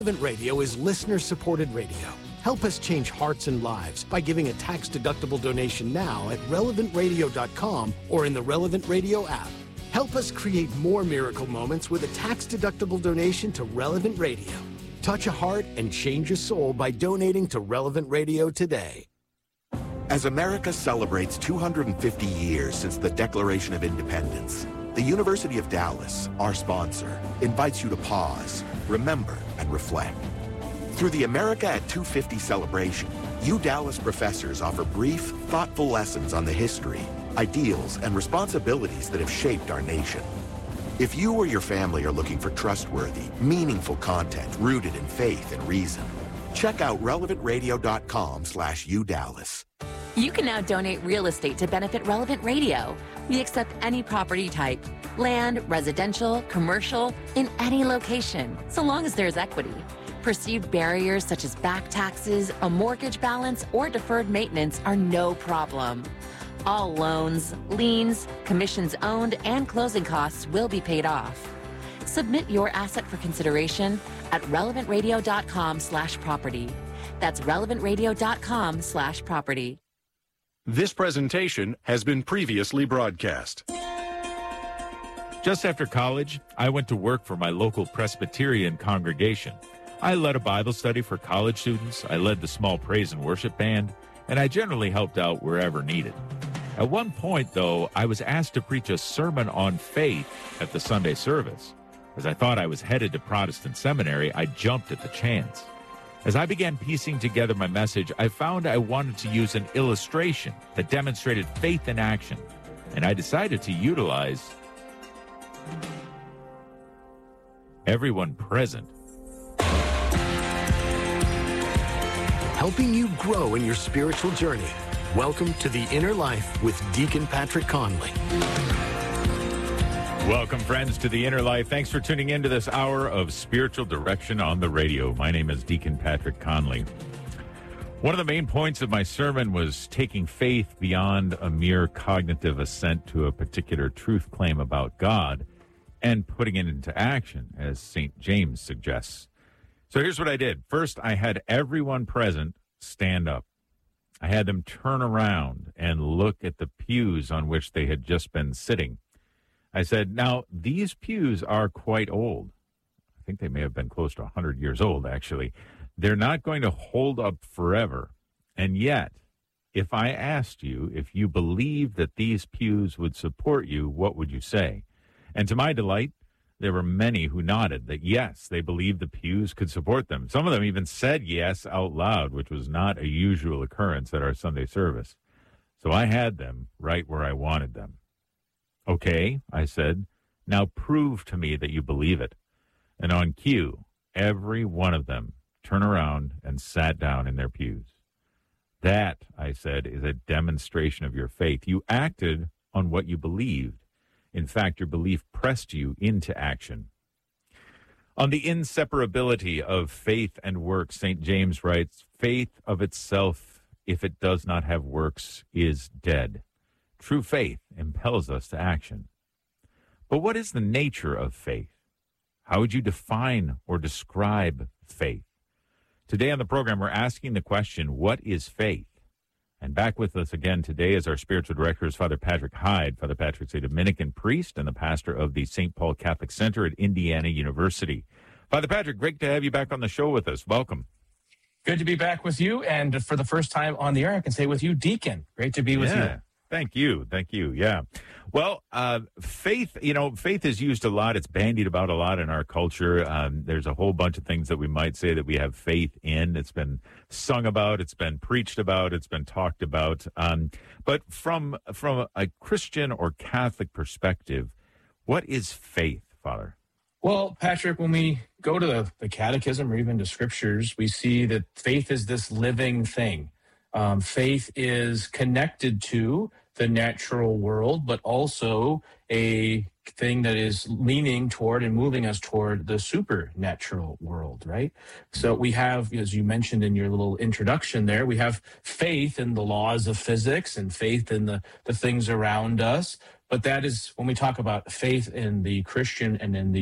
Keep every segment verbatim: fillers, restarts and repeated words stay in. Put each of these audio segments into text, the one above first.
Relevant Radio is listener-supported radio. Help us change hearts and lives by giving a tax-deductible donation now at relevant radio dot com or in the Relevant Radio app. Help us create more miracle moments with a tax-deductible donation to Relevant Radio. Touch a heart and change a soul by donating to Relevant Radio today. As America celebrates two hundred fifty years since the Declaration of Independence, the University of Dallas, our sponsor, invites you to pause, remember, and reflect. Through the America at two fifty celebration, U Dallas professors offer brief, thoughtful lessons on the history, ideals, and responsibilities that have shaped our nation. If you or your family are looking for trustworthy, meaningful content rooted in faith and reason, check out relevant radio dot com slash U Dallas. You can now donate real estate to benefit Relevant Radio. We accept any property type, land, residential, commercial, in any location, so long as there's equity. Perceived barriers such as back taxes, a mortgage balance, or deferred maintenance are no problem. All loans, liens, commissions owned, and closing costs will be paid off. Submit your asset for consideration at relevant radio dot com slash property. That's relevant radio dot com slash property. This presentation has been previously broadcast. Just after college, I went to work for my local Presbyterian congregation. I led a Bible study for college students, I led the small praise and worship band, and I generally helped out wherever needed. At one point, though, I was asked to preach a sermon on faith at the Sunday service. As I thought I was headed to Protestant seminary, I jumped at the chance. As I began piecing together my message, I found I wanted to use an illustration that demonstrated faith in action, and I decided to utilize everyone present. Helping you grow in your spiritual journey. Welcome to The Inner Life with Deacon Patrick Conley. Welcome, friends, to The Inner Life. Thanks for tuning in to this hour of spiritual direction on the radio. My name is Deacon Patrick Conley. One of the main points of my sermon was taking faith beyond a mere cognitive assent to a particular truth claim about God and putting it into action, as Saint James suggests. So here's what I did. First, I had everyone present stand up. I had them turn around and look at the pews on which they had just been sitting. I said, now, these pews are quite old. I think they may have been close to one hundred years old, actually. They're not going to hold up forever. And yet, if I asked you if you believed that these pews would support you, what would you say? And to my delight, there were many who nodded that, yes, they believed the pews could support them. Some of them even said yes out loud, which was not a usual occurrence at our Sunday service. So I had them right where I wanted them. Okay, I said, now prove to me that you believe it. And on cue, every one of them turned around and sat down in their pews. That, I said, is a demonstration of your faith. You acted on what you believed. In fact, your belief pressed you into action. On the inseparability of faith and works, Saint James writes, faith of itself, if it does not have works, is dead. True faith impels us to action. But what is the nature of faith? How would you define or describe faith? Today on the program, we're asking the question, what is faith? And back with us again today is our spiritual director, is Father Patrick Hyde. Father Patrick's a Dominican priest and the pastor of the Saint Paul Catholic Center at Indiana University. Father Patrick, great to have you back on the show with us. Welcome. Good to be back with you. And for the first time on the air, I can say with you, Deacon. Great to be with yeah. you. Thank you. Thank you. Yeah. Well, uh, faith, you know, faith is used a lot. It's bandied about a lot in our culture. Um, there's a whole bunch of things that we might say that we have faith in. It's been sung about. It's been preached about. It's been talked about. Um, but from, from a Christian or Catholic perspective, what is faith, Father? Well, Patrick, when we go to the, the catechism or even to scriptures, we see that faith is this living thing. Um, faith is connected to the natural world, but also a thing that is leaning toward and moving us toward the supernatural world, right? So we have, as you mentioned in your little introduction there, we have faith in the laws of physics and faith in the, the things around us. But that is, when we talk about faith in the Christian and in the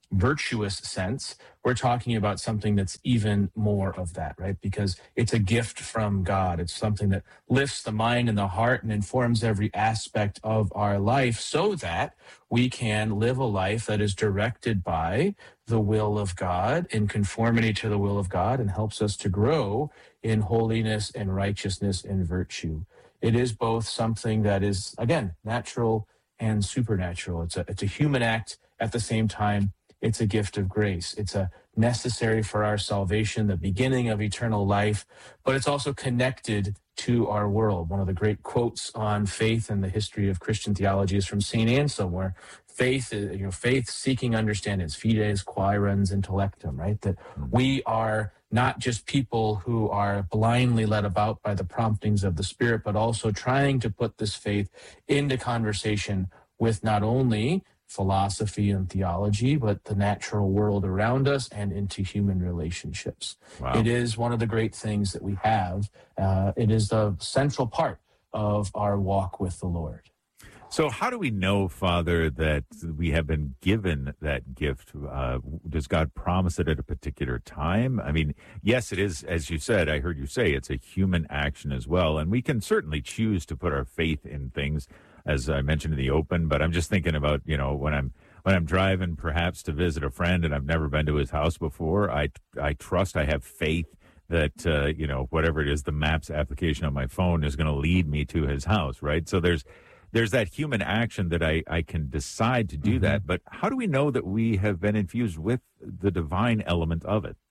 virtuous sense, we're talking about something that's even more of that, right? Because it's a gift from God. It's something that lifts the mind and the heart and informs every aspect of our life so that we can live a life that is directed by the will of God, in conformity to the will of God, and helps us to grow in holiness and righteousness and virtue. It is both something that is, again, natural and supernatural. It's a, it's a human act. At the same time, it's a gift of grace. It's a necessary for our salvation, the beginning of eternal life, but it's also connected to our world. One of the great quotes on faith and the history of Christian theology is from Saint Anselm, where faith, is, you know, faith seeking understanding, fides quaerens intellectum, right? That we are not just people who are blindly led about by the promptings of the Spirit, but also trying to put this faith into conversation with not only philosophy and theology, but the natural world around us and into human relationships. Wow. It is one of the great things that we have. Uh, it is the central part of our walk with the Lord. So how do we know, Father, that we have been given that gift? Uh, does God promise it at a particular time? I mean, yes, it is, as you said, I heard you say, it's a human action as well. And we can certainly choose to put our faith in things, as I mentioned in the open, but I'm just thinking about, you know, when I'm when I'm driving perhaps to visit a friend and I've never been to his house before, I, I trust, I have faith that, uh, you know, whatever it is, the Maps application on my phone is going to lead me to his house, right? So there's there's that human action that I, I can decide to do mm-hmm. that, but how do we know that we have been infused with the divine element of it?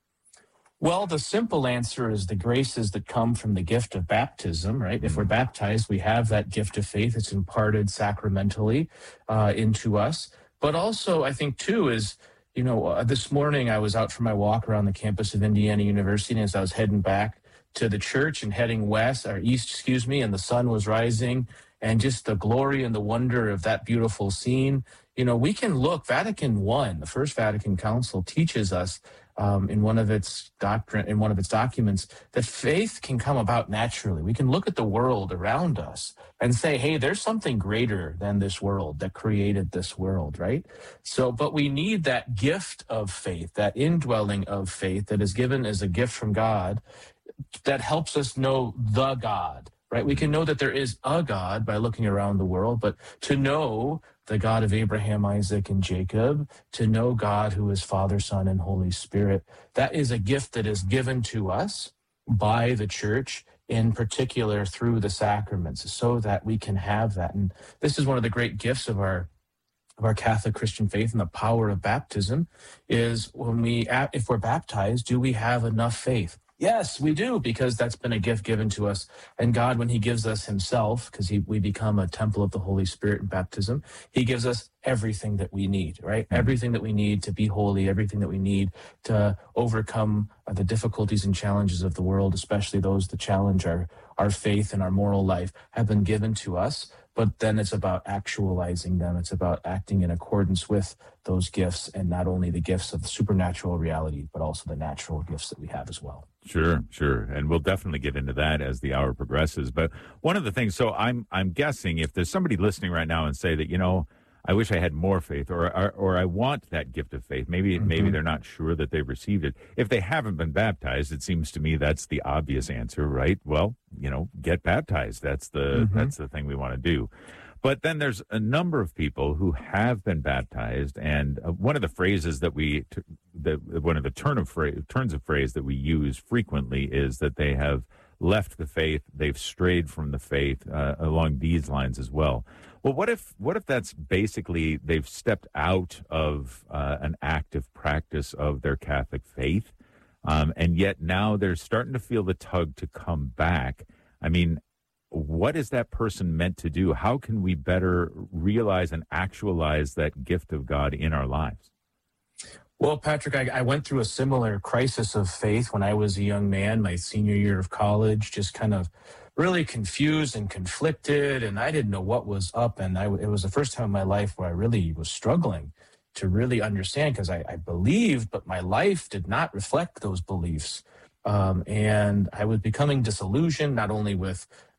Well, the simple answer is the graces that come from the gift of baptism, right? Mm-hmm. If we're baptized, we have that gift of faith. It's imparted sacramentally uh, into us. But also, I think, too, is, you know, uh, this morning I was out for my walk around the campus of Indiana University, and as I was heading back to the church and heading west, or east, excuse me, and the sun was rising, and just the glory and the wonder of that beautiful scene. You know, we can look, Vatican I, the First Vatican Council, teaches us um, in one of its doctrine, in one of its documents, that faith can come about naturally. We can look at the world around us and say, hey, there's something greater than this world that created this world, right? So, but we need that gift of faith, that indwelling of faith that is given as a gift from God that helps us know the God, right? We can know that there is a God by looking around the world, but to know the God of Abraham, Isaac, and Jacob, to know God who is Father, Son, and Holy Spirit, that is a gift that is given to us by the church, in particular through the sacraments, so that we can have that. And this is one of the great gifts of our of our Catholic Christian faith, and the power of baptism is when we, if we're baptized, do we have enough faith? Yes, we do, because that's been a gift given to us. And God, when he gives us himself, because he, we become a temple of the Holy Spirit in baptism, he gives us everything that we need, right? Mm-hmm. Everything that we need to be holy, everything that we need to overcome the difficulties and challenges of the world, especially those that challenge our, our faith and our moral life, have been given to us. But then it's about actualizing them. It's about acting in accordance with those gifts, and not only the gifts of the supernatural reality, but also the natural gifts that we have as well. Sure, sure. And we'll definitely get into that as the hour progresses. But one of the things, so I'm I'm guessing if there's somebody listening right now and say that, you know, I wish I had more faith, or or, or I want that gift of faith. Maybe mm-hmm. maybe they're not sure that they've received it. If they haven't been baptized, it seems to me that's the obvious answer, right? Well, you know, get baptized. That's the mm-hmm. that's the thing we want to do. But then there's a number of people who have been baptized, and uh, one of the phrases that we, that one of the turn of phrase, turns of phrase that we use frequently is that they have left the faith, they've strayed from the faith, uh, along these lines as well. Well, what if what if that's basically they've stepped out of uh, an active practice of their Catholic faith, um, and yet now they're starting to feel the tug to come back? I mean, what is that person meant to do? How can we better realize and actualize that gift of God in our lives? Well, Patrick, I, I went through a similar crisis of faith when I was a young man, my senior year of college, just kind of really confused and conflicted, and I didn't know what was up. And I, it was the first time in my life where I really was struggling to really understand, because I, I believed, but my life did not reflect those beliefs. Um, and I was becoming disillusioned, not only with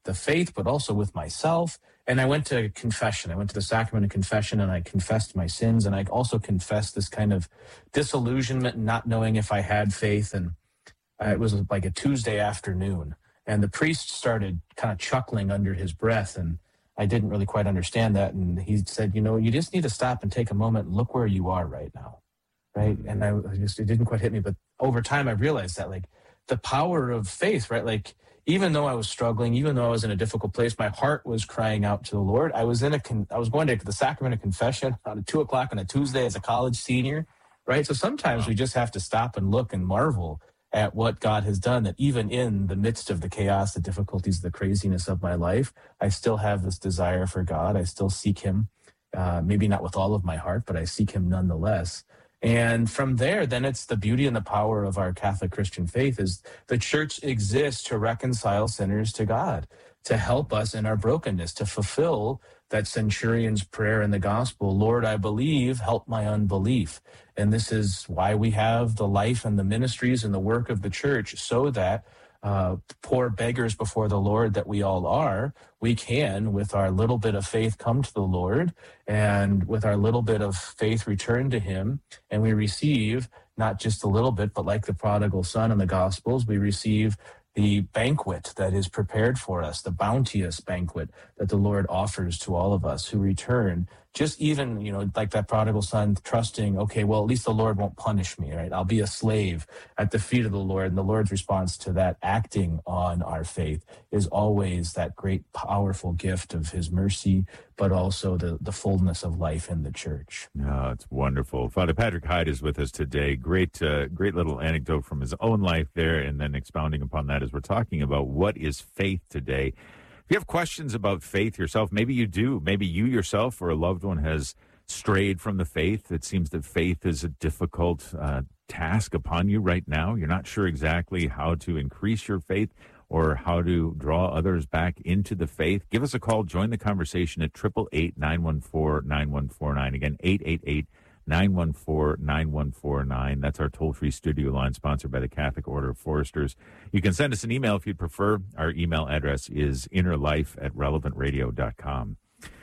the faith, but also with myself. And I went to confession. I went to the sacrament of confession, and I confessed my sins. And I also confessed this kind of disillusionment and not knowing if I had faith. And uh, it was like a Tuesday afternoon. And the priest started kind of chuckling under his breath. And I didn't really quite understand that. And he said, you know, you just need to stop and take a moment and look where you are right now. Right. And I just, it didn't quite hit me. But over time, I realized that, like, the power of faith, right? Like, even though I was struggling, even though I was in a difficult place, my heart was crying out to the Lord. I was in a, con- I was going to the sacrament of confession at two o'clock on a Tuesday as a college senior, right? So sometimes we just have to stop and look and marvel at what God has done, that even in the midst of the chaos, the difficulties, the craziness of my life, I still have this desire for God. I still seek him, uh, maybe not with all of my heart, but I seek him nonetheless. And from there, then it's the beauty and the power of our Catholic Christian faith is the church exists to reconcile sinners to God, to help us in our brokenness, to fulfill that centurion's prayer in the gospel, Lord, I believe, help my unbelief. And this is why we have the life and the ministries and the work of the church, so that uh, poor beggars before the Lord that we all are, we can, with our little bit of faith, come to the Lord, and with our little bit of faith return to him, and we receive not just a little bit, but like the prodigal son in the Gospels, we receive the banquet that is prepared for us, the bounteous banquet that the Lord offers to all of us who return. Just even, you know, like that prodigal son, trusting, okay, well, at least the Lord won't punish me, right? I'll be a slave at the feet of the Lord. And the Lord's response to that, acting on our faith, is always that great, powerful gift of his mercy, but also the, the fullness of life in the church. Oh, it's wonderful. Father Patrick Hyde is with us today. Great, uh, great little anecdote from his own life there, and then expounding upon that as we're talking about what is faith today. If you have questions about faith yourself, maybe you do. Maybe you yourself or a loved one has strayed from the faith. It seems that faith is a difficult uh, task upon you right now. You're not sure exactly how to increase your faith or how to draw others back into the faith. Give us a call. Join the conversation at eight eight eight, nine one four, nine one four nine. Again, eight eight eight, nine one four, nine one four nine. That's our toll-free studio line, sponsored by the Catholic Order of Foresters. You can send us an email if you'd prefer. Our email address is innerlife at relevant radio dot com.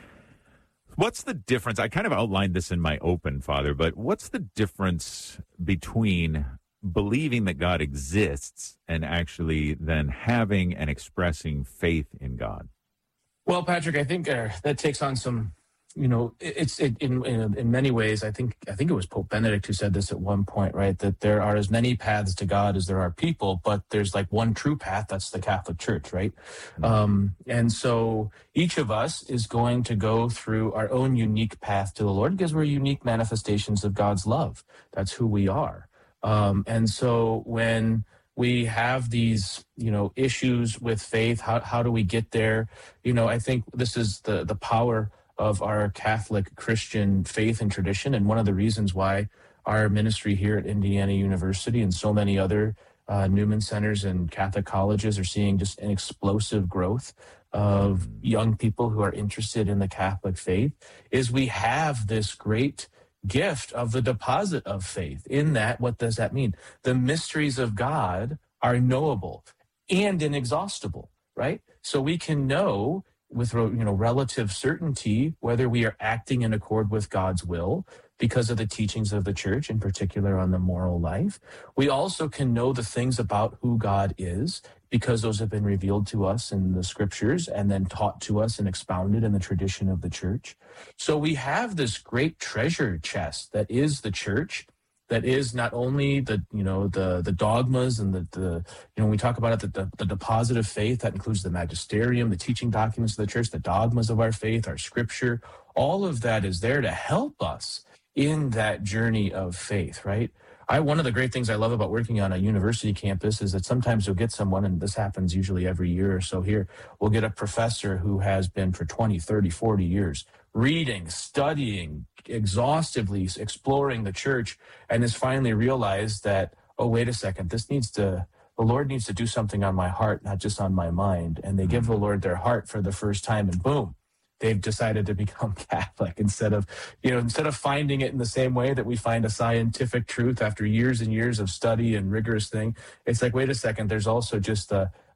What's the difference? I kind of outlined this in my open, Father, but what's the difference between believing that God exists and actually then having and expressing faith in God? Well, Patrick, I think uh, that takes on some, you know, it's it, in, in in many ways. I think I think it was Pope Benedict who said this at one point, right? That there are as many paths to God as there are people, but there's like one true path. That's the Catholic Church, right? Mm-hmm. Um, and so each of us is going to go through our own unique path to the Lord, because we're unique manifestations of God's love. That's who we are. Um, and so when we have these, you know, issues with faith, how how do we get there? You know, I think this is the the power of our Catholic Christian faith and tradition, and one of the reasons why our ministry here at Indiana University and so many other uh, Newman Centers and Catholic colleges are seeing just an explosive growth of young people who are interested in the Catholic faith, is we have this great gift of the deposit of faith. In that, what does that mean? The mysteries of God are knowable and inexhaustible, right? So we can know with, you know, relative certainty whether we are acting in accord with God's will because of the teachings of the church, in particular on the moral life. We also can know the things about who God is because those have been revealed to us in the scriptures and then taught to us and expounded in the tradition of the church. So we have this great treasure chest that is the church, that is not only the, you know, the the dogmas and the, the you know, when we talk about it, the, the, the deposit of faith, that includes the magisterium, the teaching documents of the church, the dogmas of our faith, our scripture. All of that is there to help us in that journey of faith, right? I, one of the great things I love about working on a university campus is that sometimes you'll get someone, and this happens usually every year or so here, we'll get a professor who has been for twenty, thirty, forty years reading, studying, exhaustively exploring the church, and has finally realized that, oh, wait a second, this needs to, the Lord needs to do something on my heart, not just on my mind. And they give the Lord their heart for the first time, and boom, they've decided to become Catholic instead of, you know, instead of finding it in the same way that we find a scientific truth after years and years of study and rigorous thing. It's like, wait a second, there's also just a,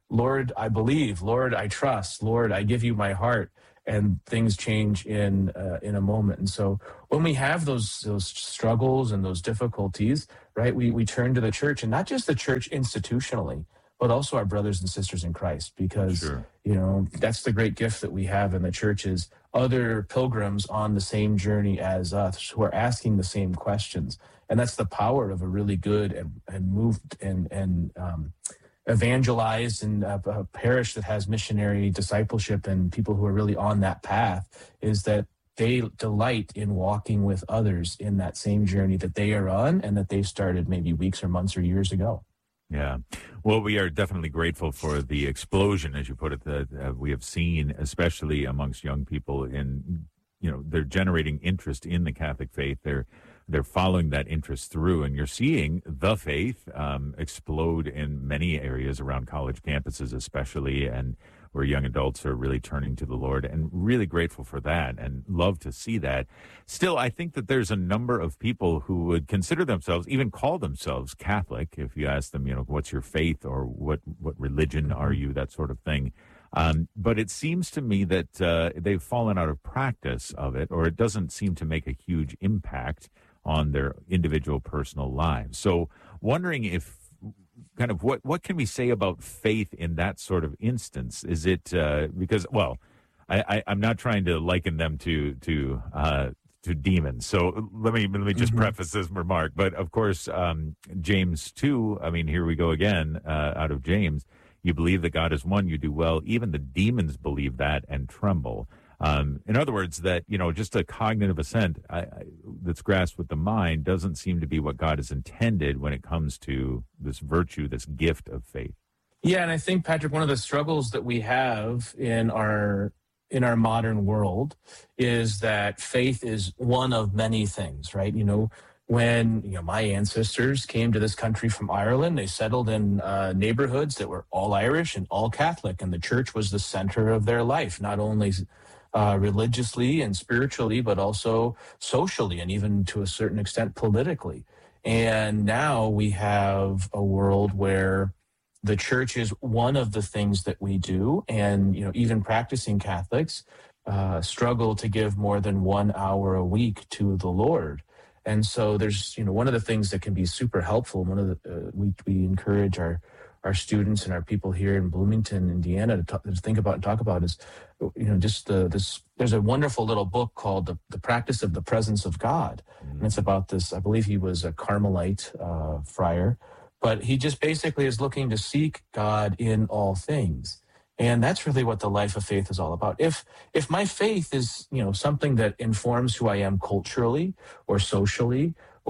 Lord, I believe. Lord, I trust. Lord, I give you my heart. And things change in uh, in a moment. And so when we have those those struggles and those difficulties, right, we, we turn to the church, and not just the church institutionally, but also our brothers and sisters in Christ, because, Sure. you know, that's the great gift that we have in the church is other pilgrims on the same journey as us who are asking the same questions. And that's the power of a really good and, and moved and, and um, evangelized and uh, a parish that has missionary discipleship and people who are really on that path, is that they delight in walking with others in that same journey that they are on and that they started maybe weeks or months or years ago. Yeah. Well, we are definitely grateful for the explosion, as you put it, that uh, we have seen, especially amongst young people in, you know, they're generating interest in the Catholic faith. They're they're following that interest through, and you're seeing the faith um, explode in many areas around college campuses, especially, and where young adults are really turning to the Lord, and really grateful for that and love to see that. Still, I think that there's a number of people who would consider themselves, even call themselves Catholic, if you ask them, you know, what's your faith or what, what religion are you, that sort of thing. Um, but it seems to me that uh, they've fallen out of practice of it, or it doesn't seem to make a huge impact on their individual personal lives. So wondering if kind of what, what can we say about faith in that sort of instance? Is it uh, because, well, I, I, I'm not trying to liken them to to uh, to demons. So let me let me just mm-hmm. preface this remark. But of course, um, James two, I mean, here we go again uh, out of James. You believe that God is one, you do well. Even the demons believe that and tremble. Um, in other words, that, you know, just a cognitive assent I, I, that's grasped with the mind doesn't seem to be what God has intended when it comes to this virtue, this gift of faith. Yeah, and I think, Patrick, one of the struggles that we have in our in our modern world is that faith is one of many things, right? You know, when you know my ancestors came to this country from Ireland, they settled in uh, neighborhoods that were all Irish and all Catholic, and the church was the center of their life, not only Uh, religiously and spiritually, but also socially and even to a certain extent politically. And now we have a world where the church is one of the things that we do. And, you know, even practicing Catholics uh, struggle to give more than one hour a week to the Lord. And so there's, you know, one of the things that can be super helpful. One of the, uh, we, we encourage our our students and our people here in Bloomington, Indiana, to, talk, to think about and talk about is, you know, just the, this, there's a wonderful little book called The, the Practice of the Presence of God. Mm-hmm. And it's about this, I believe he was a Carmelite uh, friar, but he just basically is looking to seek God in all things. And that's really what the life of faith is all about. If if my faith is, you know, something that informs who I am culturally or socially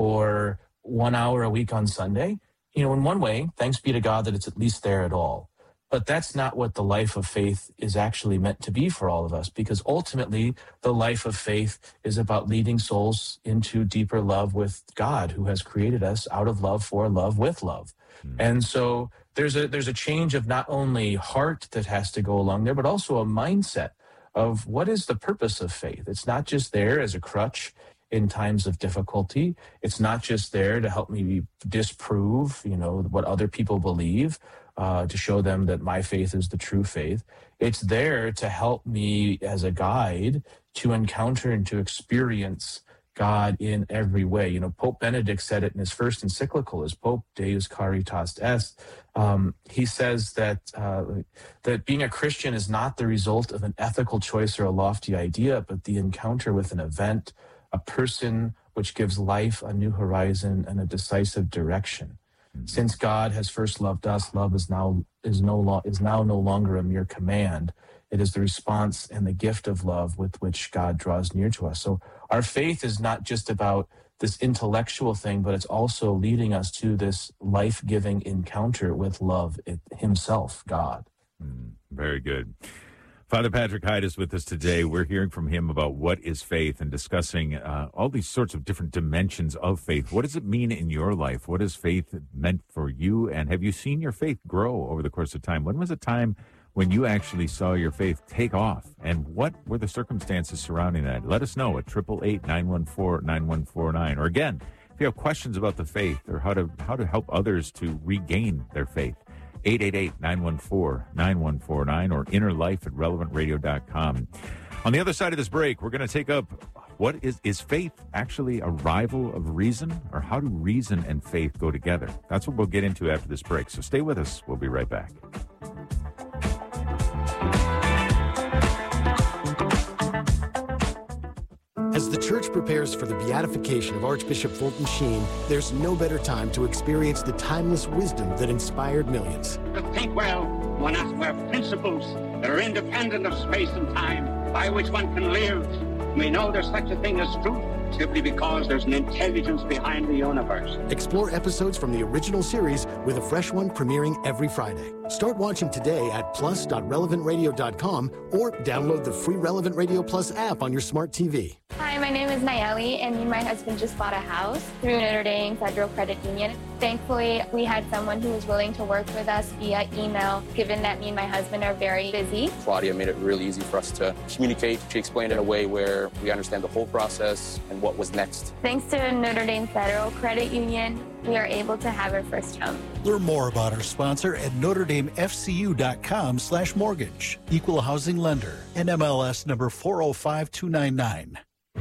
or one hour a week on Sunday, you know, in one way, thanks be to God that it's at least there at all. But that's not what the life of faith is actually meant to be for all of us, because ultimately the life of faith is about leading souls into deeper love with God, who has created us out of love for love with love. Mm-hmm. And so there's a there's a change of not only heart that has to go along there, but also a mindset of what is the purpose of faith. It's not just there as a crutch in times of difficulty. It's not just there to help me disprove, you know, what other people believe, uh, to show them that my faith is the true faith. It's there to help me as a guide to encounter and to experience God in every way. You know, Pope Benedict said it in his first encyclical, as Pope Deus Caritas Est. Um, he says that uh, that being a Christian is not the result of an ethical choice or a lofty idea, but the encounter with an event, a person which gives life a new horizon and a decisive direction. Mm-hmm. Since God has first loved us, love is now is no lo- is now no longer a mere command. It is the response and the gift of love with which God draws near to us. So our faith is not just about this intellectual thing, but it's also leading us to this life-giving encounter with love it, himself, God. Mm, very good. Father Patrick Hyde is with us today. We're hearing from him about what is faith and discussing uh, all these sorts of different dimensions of faith. What does it mean in your life? What has faith meant for you? And have you seen your faith grow over the course of time? When was a time when you actually saw your faith take off? And what were the circumstances surrounding that? Let us know at eight eight eight, nine one four, nine one four nine. Or again, if you have questions about the faith or how to how to help others to regain their faith, eight eight eight, nine one four, nine one four nine or inner life at relevant radio dot com. On the other side of this break, we're going to take up what is, is faith actually a rival of reason, or how do reason and faith go together? That's what we'll get into after this break. So stay with us. We'll be right back. As the church prepares for the beatification of Archbishop Fulton Sheen, there's no better time to experience the timeless wisdom that inspired millions. To think well, one has to have principles that are independent of space and time, by which one can live. We know there's such a thing as truth simply because there's an intelligence behind the universe. Explore episodes from the original series with a fresh one premiering every Friday. Start watching today at plus dot relevant radio dot com or download the free Relevant Radio Plus app on your smart T V. Hi, my name is Nayeli, and me and my husband just bought a house through Notre Dame Federal Credit Union. Thankfully, we had someone who was willing to work with us via email, given that me and my husband are very busy. Claudia made it really easy for us to communicate. She explained it in a way where we understand the whole process and what was next. Thanks to Notre Dame Federal Credit Union, we are able to have our first home. Learn more about our sponsor at notre dame f c u dot com slash mortgage. Equal housing lender. N M L S number four oh five two nine nine.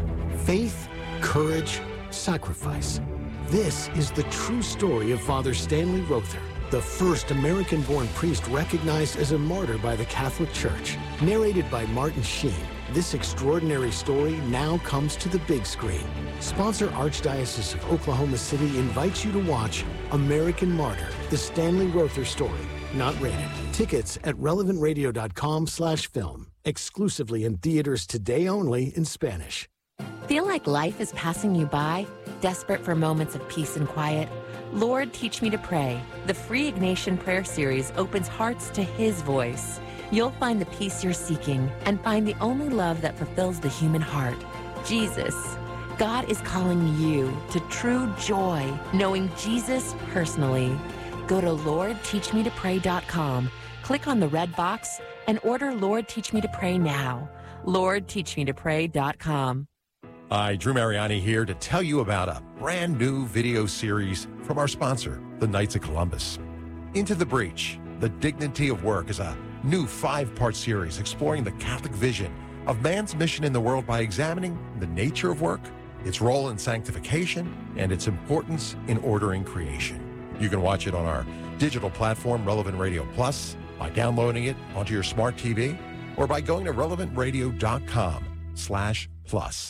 Faith, courage, sacrifice. This is the true story of Father Stanley Rother, the first American-born priest recognized as a martyr by the Catholic Church. Narrated by Martin Sheen, this extraordinary story now comes to the big screen. Sponsor Archdiocese of Oklahoma City invites you to watch American Martyr, the Stanley Rother story, not rated. Tickets at relevant radio dot com slash film. Exclusively in theaters today only in Spanish. Feel like life is passing you by? Desperate for moments of peace and quiet? Lord, Teach Me to Pray. The free Ignatian Prayer Series opens hearts to His voice. You'll find the peace you're seeking and find the only love that fulfills the human heart, Jesus. God is calling you to true joy, knowing Jesus personally. Go to lord teach me to pray dot com, click on the red box, and order Lord Teach Me to Pray now. lord teach me to pray dot com. Hi, Drew Mariani here to tell you about a brand new video series from our sponsor, the Knights of Columbus. Into the Breach, The Dignity of Work is a new five-part series exploring the Catholic vision of man's mission in the world by examining the nature of work, its role in sanctification, and its importance in ordering creation. You can watch it on our digital platform, Relevant Radio Plus, by downloading it onto your smart T V, or by going to relevant radio dot com slash plus.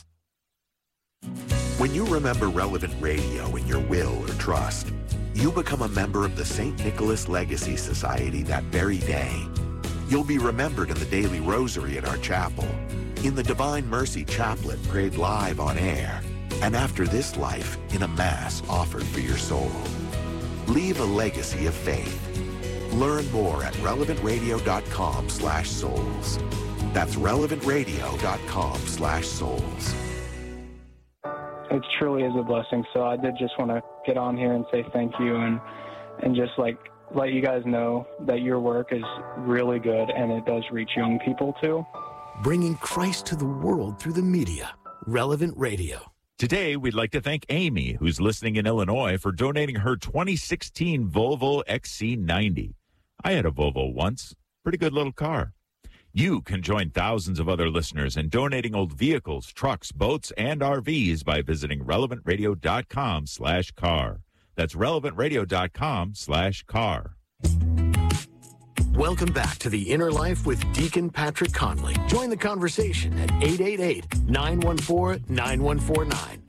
When you remember Relevant Radio in your will or trust, you become a member of the Saint Nicholas Legacy Society that very day. You'll be remembered in the daily rosary at our chapel, in the Divine Mercy Chaplet prayed live on air, and after this life in a Mass offered for your soul. Leave a legacy of faith. Learn more at relevant radio dot com slash souls. That's relevant radio dot com slash souls. It truly is a blessing. So I did just want to get on here and say thank you and and just like let you guys know that your work is really good and it does reach young people too. Bringing Christ to the world through the media. Relevant Radio. Today, we'd like to thank Amy, who's listening in Illinois, for donating her twenty sixteen Volvo X C ninety. I had a Volvo once. Pretty good little car. You can join thousands of other listeners in donating old vehicles, trucks, boats, and R Vs by visiting relevant radio dot com slash car. That's relevant radio dot com slash car. Welcome back to The Inner Life with Deacon Patrick Conley. Join the conversation at eight eight eight, nine one four, nine one four nine.